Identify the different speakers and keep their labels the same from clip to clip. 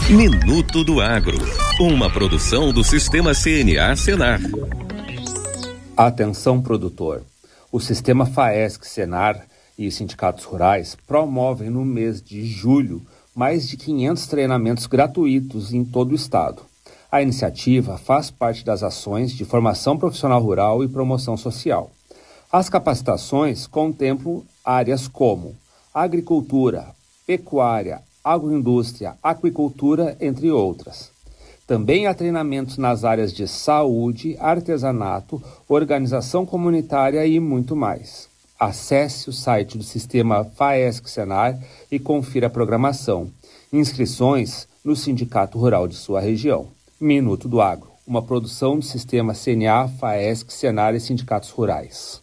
Speaker 1: Minuto do Agro, uma produção do Sistema CNA Senar.
Speaker 2: Atenção, produtor. O Sistema FAESC-Senar e sindicatos rurais promovem no mês de julho mais de 500 treinamentos gratuitos em todo o estado. A iniciativa faz parte das ações de formação profissional rural e promoção social. As capacitações contemplam áreas como agricultura, pecuária, agroindústria, aquicultura, entre outras. Também há treinamentos nas áreas de saúde, artesanato, organização comunitária e muito mais. Acesse o site do Sistema FAESC-Senar e confira a programação. Inscrições no Sindicato Rural de sua região. Minuto do Agro, uma produção do Sistema CNA, FAESC, Senar e Sindicatos Rurais.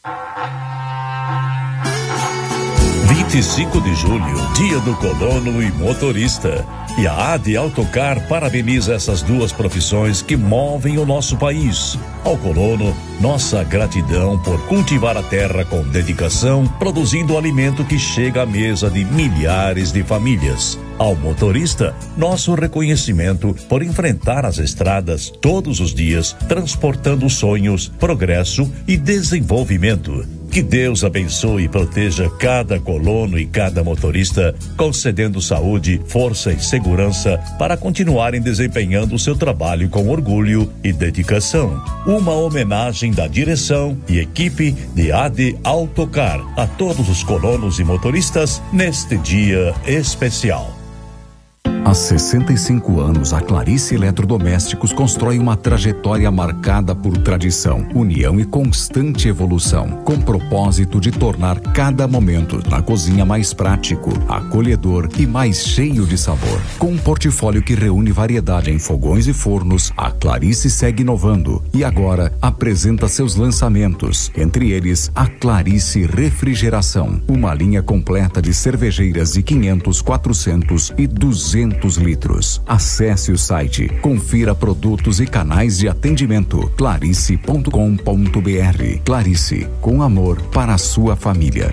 Speaker 3: 25 de julho, dia do colono e motorista. E a AD Autocar parabeniza essas duas profissões que movem o nosso país. Ao colono, nossa gratidão por cultivar a terra com dedicação, produzindo o alimento que chega à mesa de milhares de famílias. Ao motorista, nosso reconhecimento por enfrentar as estradas todos os dias, transportando sonhos, progresso e desenvolvimento. Que Deus abençoe e proteja cada colono e cada motorista, concedendo saúde, força e segurança para continuarem desempenhando o seu trabalho com orgulho e dedicação. Uma homenagem da direção e equipe de AD Autocar a todos os colonos e motoristas neste dia especial.
Speaker 4: Há 65 anos, a Clarice Eletrodomésticos constrói uma trajetória marcada por tradição, união e constante evolução, com propósito de tornar cada momento na cozinha mais prático, acolhedor e mais cheio de sabor. Com um portfólio que reúne variedade em fogões e fornos, a Clarice segue inovando e agora apresenta seus lançamentos, entre eles a Clarice Refrigeração, uma linha completa de cervejeiras de 500, 400 e 200 litros. Acesse o site, confira produtos e canais de atendimento clarice.com.br. Clarice, com amor para a sua família.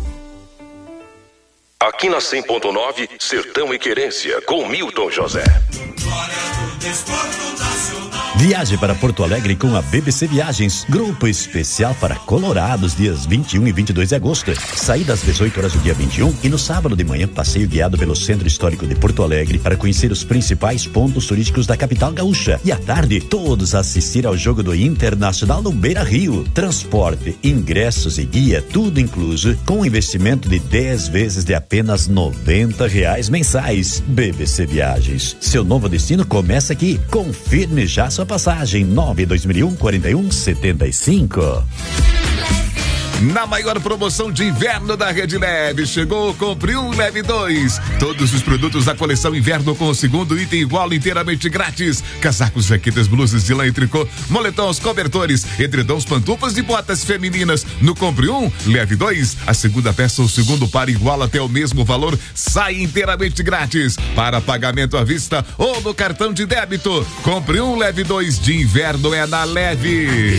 Speaker 1: Aqui na 100.9, Sertão e Querência, com Milton José.
Speaker 5: Viaje para Porto Alegre com a BBC Viagens, grupo especial para colorados, dias 21 e 22 de agosto. Saída às 18 horas do dia 21 e no sábado de manhã, passeio guiado pelo Centro Histórico de Porto Alegre para conhecer os principais pontos turísticos da capital gaúcha. E à tarde, todos assistir ao jogo do Internacional no Beira-Rio. Transporte, ingressos e guia, tudo incluso, com investimento de 10 vezes de apenas R$90 mensais. BBC Viagens, seu novo destino começa aqui. Confirme já sua passagem. 92001-4175.
Speaker 6: Na maior promoção de inverno da Rede Leve, chegou o Compre Um, Leve 2. Todos os produtos da coleção inverno com o segundo item igual inteiramente grátis. Casacos, jaquetas, blusas de lã e tricô, moletons, cobertores, edredons, pantufas e botas femininas. No Compre Um, Leve 2, a segunda peça ou segundo par igual até o mesmo valor sai inteiramente grátis. Para pagamento à vista ou no cartão de débito. Compre Um, Leve 2 de inverno é na Leve.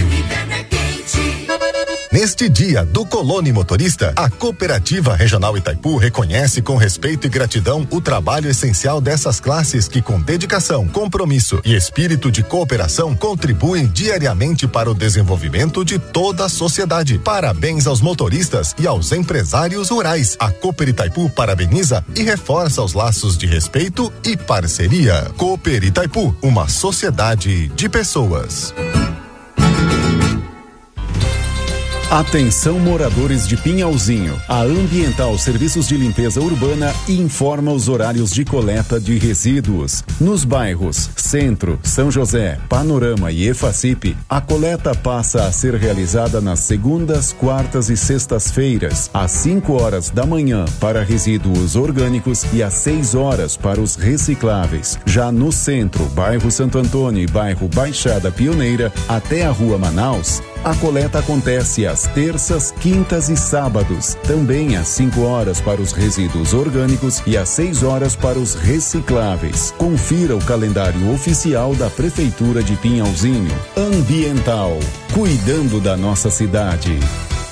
Speaker 7: Neste dia do colono e motorista, a Cooperativa Regional Itaipu reconhece com respeito e gratidão o trabalho essencial dessas classes que, com dedicação, compromisso e espírito de cooperação, contribuem diariamente para o desenvolvimento de toda a sociedade. Parabéns aos motoristas e aos empresários rurais. A Cooper Itaipu parabeniza e reforça os laços de respeito e parceria. Cooper Itaipu, uma sociedade de pessoas.
Speaker 8: Atenção, moradores de Pinhalzinho. A Ambiental Serviços de Limpeza Urbana informa os horários de coleta de resíduos. Nos bairros Centro, São José, Panorama e Efacip, a coleta passa a ser realizada nas segundas, quartas e sextas-feiras, às 5 horas da manhã para resíduos orgânicos e às 6 horas para os recicláveis. Já no Centro, bairro Santo Antônio e bairro Baixada Pioneira, até a Rua Manaus, a coleta acontece às terças, quintas e sábados, também às 5 horas para os resíduos orgânicos e às 6 horas para os recicláveis. Confira o calendário oficial da Prefeitura de Pinhalzinho. Ambiental, cuidando da nossa cidade.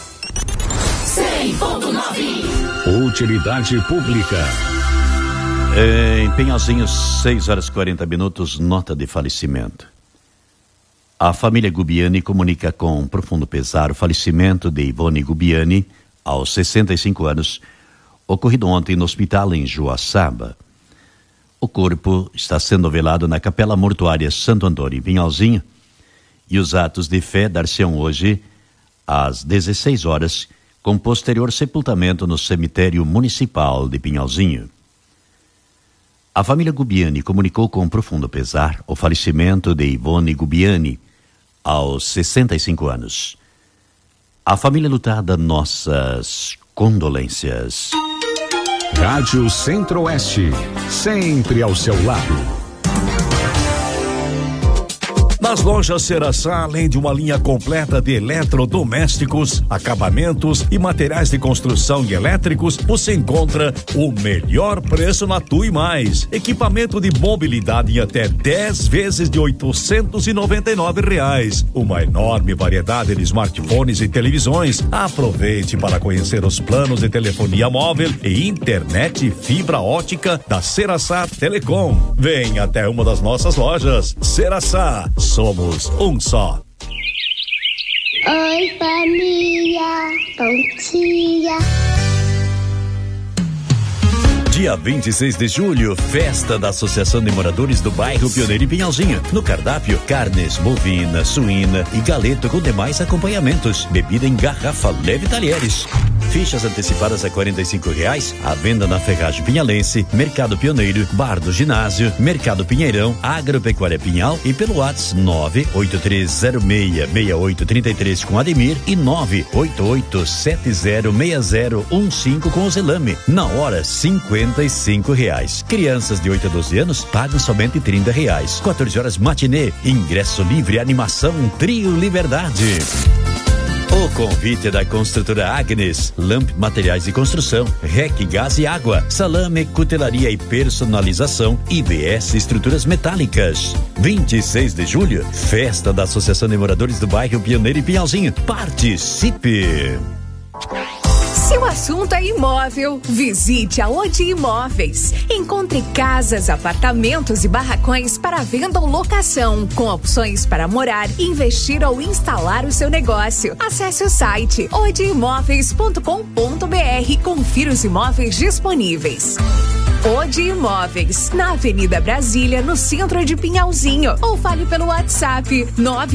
Speaker 9: 100.9
Speaker 10: Utilidade pública.
Speaker 5: Em Pinhalzinho, 6h40, nota de falecimento. A família Gubiani comunica com profundo pesar o falecimento de Ivone Gubiani, aos 65 anos, ocorrido ontem no hospital em Joaçaba. O corpo está sendo velado na Capela Mortuária Santo Antônio, em Pinhalzinho, e os atos de fé dar-se-ão hoje às 16 horas, com posterior sepultamento no cemitério municipal de Pinhalzinho. A família Gubiani comunicou com profundo pesar o falecimento de Ivone Gubiani, aos 65 anos. A família lutada, nossas condolências.
Speaker 4: Rádio Centro-Oeste, sempre ao seu lado.
Speaker 3: Nas lojas Ceraçá, além de uma linha completa de eletrodomésticos, acabamentos e materiais de construção e elétricos, você encontra o melhor preço na Tui Mais. Equipamento de mobilidade em até 10 vezes de R$899. Uma enorme variedade de smartphones e televisões. Aproveite para conhecer os planos de telefonia móvel e internet fibra ótica da Ceraçá Telecom. Venha até uma das nossas lojas. Ceraçá. Somos um só.
Speaker 9: Oi, família. Bom dia.
Speaker 5: Dia 26 de julho, festa da Associação de Moradores do Bairro Pioneiro em Pinhalzinho. No cardápio, carnes, bovina, suína e galeto com demais acompanhamentos. Bebida em garrafa leve talheres. Fichas antecipadas a R$45, à venda na Ferragem Pinhalense, Mercado Pioneiro, Bar do Ginásio, Mercado Pinheirão, Agropecuária Pinhal e pelo WhatsApp 983066833 com Ademir e 988706015 com o Zelame. Na hora, R$55. Crianças de 8 a 12 anos pagam somente R$30. 14 horas matinê, ingresso livre, animação Trio Liberdade. O convite da construtora Agnes, Lamp Materiais de Construção, REC Gás e Água, Salame, Cutelaria e Personalização, IBS Estruturas Metálicas. 26 de julho, festa da Associação de Moradores do Bairro Pioneiro e Pinhalzinho. Participe!
Speaker 10: Se o assunto é imóvel, visite a Odi Imóveis. Encontre casas, apartamentos e barracões para venda ou locação, com opções para morar, investir ou instalar o seu negócio. Acesse o site odimóveis.com.br e confira os imóveis disponíveis. Odi Imóveis, na Avenida Brasília, no centro de Pinhalzinho. Ou fale pelo WhatsApp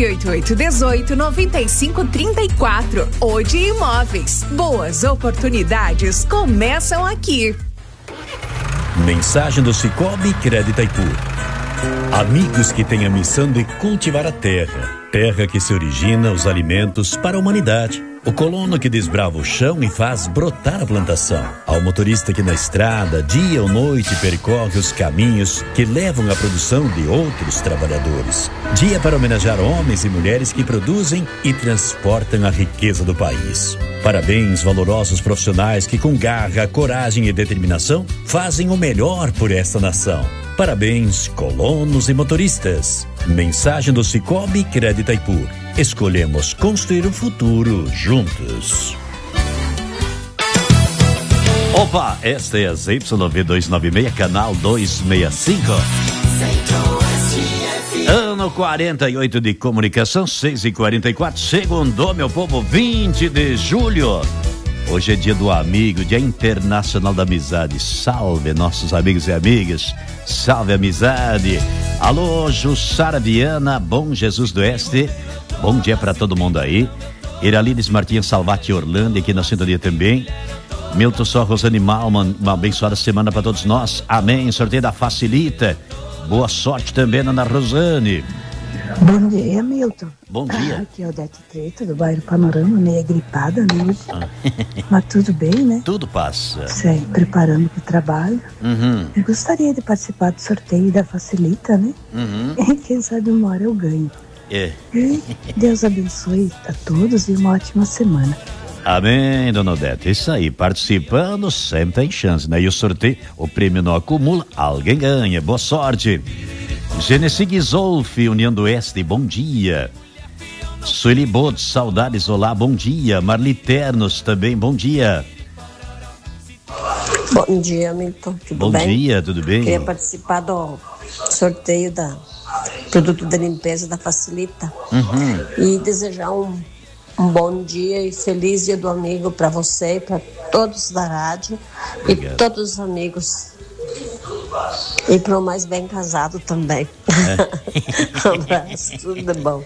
Speaker 10: 988189534. Odi Imóveis. Boas oportunidades começam aqui.
Speaker 3: Mensagem do Cicobi Crédito Itaipu. Amigos que têm a missão de cultivar a terra. Terra que se origina os alimentos para a humanidade. O colono que desbrava o chão e faz brotar a plantação. Ao motorista que na estrada, dia ou noite, percorre os caminhos que levam à produção de outros trabalhadores. Dia para homenagear homens e mulheres que produzem e transportam a riqueza do país. Parabéns, valorosos profissionais que com garra, coragem e determinação fazem o melhor por esta nação. Parabéns, colonos e motoristas. Mensagem do Cicobi Crédito Itaipu. Escolhemos construir o futuro juntos.
Speaker 5: Opa, esta é a ZYV 296, canal 265. Ano 48 de comunicação, 6h44, segundo, meu povo, 20 de julho. Hoje é dia do amigo, dia internacional da amizade. Salve nossos amigos e amigas. Salve amizade. Alô, Jussara Viana, Bom Jesus do Oeste. Bom dia pra todo mundo aí. Iralides Martins Salvati Orlando, aqui na sintonia também. Milton Só, Rosane Malman, uma abençoada semana pra todos nós. Amém. Sorteio da Facilita. Boa sorte também, Ana Rosane.
Speaker 11: Bom dia, Milton.
Speaker 5: Bom dia.
Speaker 11: Aqui é o Odete Treito, do bairro Panorama, meio gripada, né? Mas tudo bem, né?
Speaker 5: Tudo passa.
Speaker 11: Sei, preparando para o trabalho. Eu gostaria de participar do sorteio da Facilita, né? E quem sabe uma hora eu ganho.
Speaker 5: É.
Speaker 11: E Deus abençoe a todos e uma ótima semana.
Speaker 5: Amém, dona Odete. Isso aí, participando sempre tem chance, né? E o sorteio, o prêmio não acumula, alguém ganha. Boa sorte. Genesig Zolf, União do Oeste, bom dia. Sueli Bodes, saudades, olá, bom dia. Marli Ternos também, bom dia.
Speaker 12: Bom dia, Milton. Tudo bem?
Speaker 5: Bom dia, tudo bem?
Speaker 12: Queria participar do sorteio da produto de limpeza da Facilita. E desejar um bom dia e feliz dia do amigo para você e para todos da rádio. Obrigado. E todos os amigos. E para o mais bem casado também. Um abraço, tudo de bom.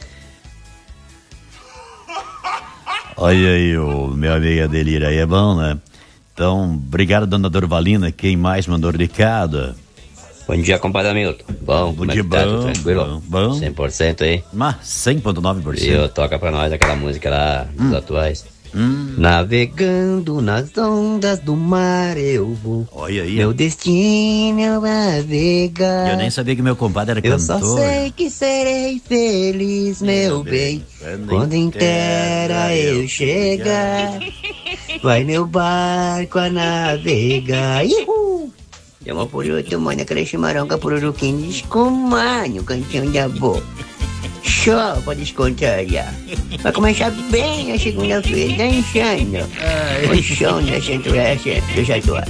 Speaker 5: Olha aí, o meu amigo Adelir aí é bom, né? Então, obrigado, dona Dorvalina. Quem mais mandou recado?
Speaker 13: Bom dia, compadre Hamilton. Bom dia,
Speaker 5: bom,
Speaker 13: tudo tranquilo?
Speaker 5: Bom.
Speaker 13: 100% aí?
Speaker 5: Mas 100,9%.
Speaker 13: E toca pra nós aquela música lá, dos atuais. Navegando nas ondas do mar eu vou.
Speaker 5: Olha aí.
Speaker 13: Meu destino é navegar.
Speaker 5: Eu nem sabia que meu compadre era
Speaker 13: eu
Speaker 5: cantor.
Speaker 13: Eu só sei que serei feliz, meu bem. Quando em terra eu chegar, vai meu barco a navegar. Ihu! Chama por outro, mano, aquele chimarrão, pururuquinho, descomanho, cantinho de avô. Show pra descontrair. Vai começar bem a segunda-feira, dançando. O som da Centro-Oeste do Jatuá.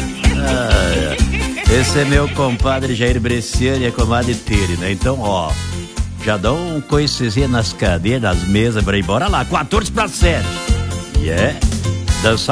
Speaker 5: Esse é meu compadre Jair Bresciani e a comadre Tere, né? Então, ó, já dá um coicezinho nas cadeiras, nas mesas pra ir embora lá, 14 para 7. Dançar